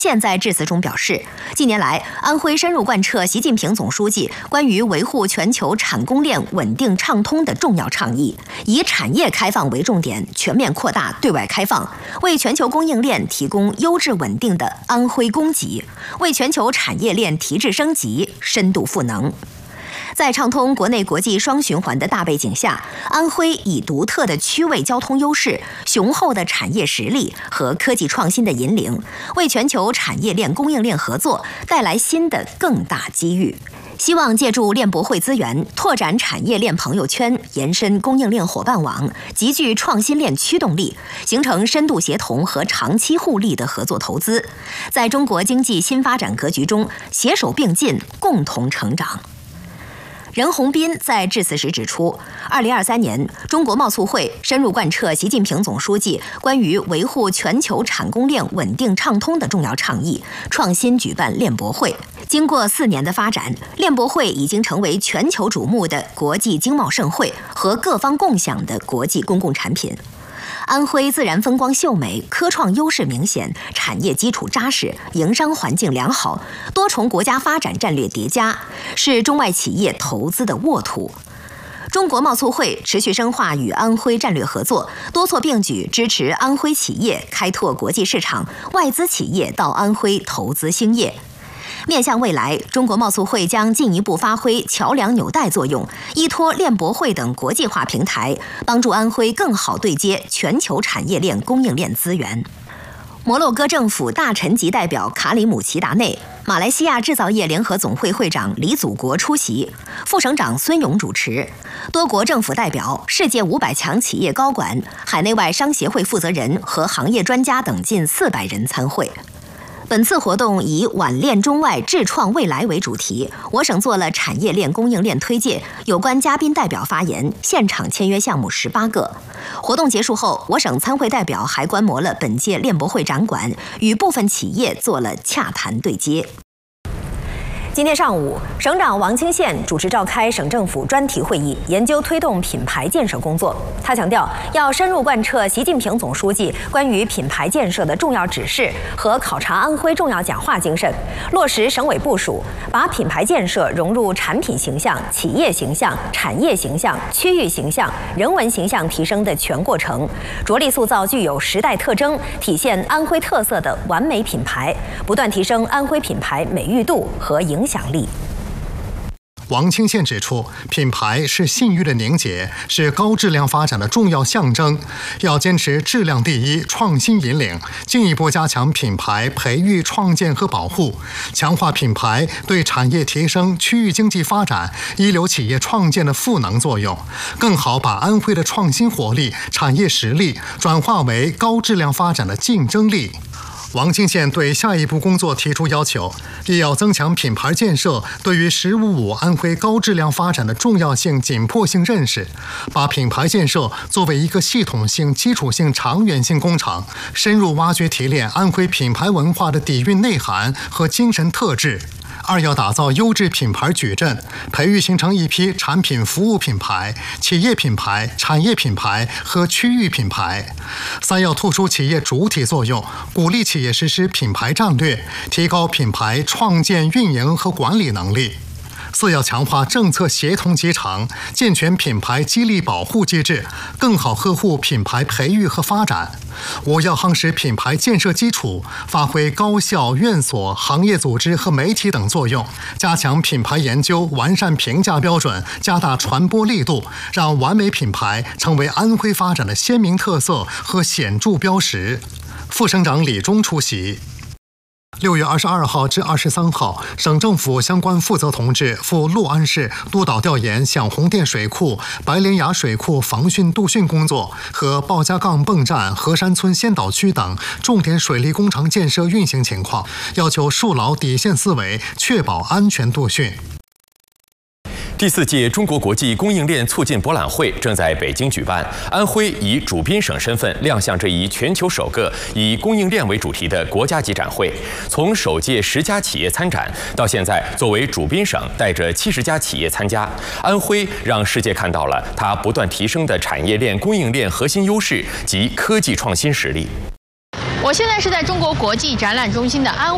现在致辞中表示，近年来，安徽深入贯彻习近平总书记关于维护全球产供链稳定畅通的重要倡议，以产业开放为重点，全面扩大对外开放，为全球供应链提供优质稳定的安徽供给，为全球产业链提质升级深度赋能。在畅通国内国际双循环的大背景下，安徽以独特的区位交通优势、雄厚的产业实力和科技创新的引领，为全球产业链供应链合作带来新的更大机遇。希望借助链博会资源，拓展产业链朋友圈，延伸供应链伙伴网，集聚创新链驱动力，形成深度协同和长期互利的合作投资，在中国经济新发展格局中携手并进，共同成长。任鸿斌在致辞时指出，2023年中国贸促会深入贯彻习近平总书记关于维护全球产供链稳定畅通的重要倡议，创新举办链博会。经过4年的发展，链博会已经成为全球瞩目的国际经贸盛会和各方共享的国际公共产品。安徽自然风光秀美，科创优势明显，产业基础扎实，营商环境良好，多重国家发展战略叠加，是中外企业投资的沃土。中国贸促会持续深化与安徽战略合作，多措并举支持安徽企业开拓国际市场，外资企业到安徽投资兴业。面向未来，中国贸促会将进一步发挥桥梁纽带作用，依托链博会等国际化平台，帮助安徽更好对接全球产业链供应链资源。摩洛哥政府大臣级代表卡里姆齐达内、马来西亚制造业联合总会会长李祖国出席，副省长孙勇主持，多国政府代表、世界500强企业高管、海内外商协会负责人和行业专家等近400人参会。本次活动以挽链中外智创未来为主题，我省做了产业链供应链推介，有关嘉宾代表发言，现场签约项目18个。活动结束后，我省参会代表还观摩了本届链博会展馆，与部分企业做了洽谈对接。今天上午，省长王清县主持召开省政府专题会议，研究推动品牌建设工作。他强调，要深入贯彻习近平总书记关于品牌建设的重要指示和考察安徽重要讲话精神，落实省委部署，把品牌建设融入产品形象、企业形象、产业形象、区域形象、人文形象提升的全过程，着力塑造具有时代特征、体现安徽特色的完美品牌，不断提升安徽品牌美誉度和影响力。 王清县指出，品牌是信誉的凝结，是高质量发展的重要象征。要坚持质量第一、创新引领，进一步加强品牌培育、创建和保护，强化品牌对产业提升、区域经济发展、一流企业创建的赋能作用，更好把安徽的创新活力、产业实力转化为高质量发展的竞争力。王清县对下一步工作提出要求，一要增强品牌建设对于“15+5”安徽高质量发展的重要性、紧迫性认识，把品牌建设作为一个系统性、基础性、长远性工程，深入挖掘提炼安徽品牌文化的底蕴内涵和精神特质。二要打造优质品牌矩阵，培育形成一批产品服务品牌、企业品牌、产业品牌和区域品牌。三要突出企业主体作用，鼓励企业实施品牌战略，提高品牌创建、运营和管理能力。四要强化政策协同集成，健全品牌激励保护机制，更好呵护品牌培育和发展。五要夯实品牌建设基础，发挥高校、院所、行业组织和媒体等作用，加强品牌研究，完善评价标准，加大传播力度，让完美品牌成为安徽发展的鲜明特色和显著标识。副省长李忠出席。6月22号至23号，省政府相关负责同志赴六安市督导调研响洪店水库、白莲崖水库防汛渡汛工作和鲍家杠泵站、河山村先导区等重点水利工程建设运行情况，要求树牢底线思维，确保安全渡汛。 第4届中国国际供应链促进博览会正在北京举办，安徽以主宾省身份亮相这一全球首个以供应链为主题的国家级展会。从首届10家企业参展到现在作为主宾省带着70家企业参加，安徽让世界看到了它不断提升的产业链、供应链核心优势及科技创新实力。 我现在是在中国国际展览中心的安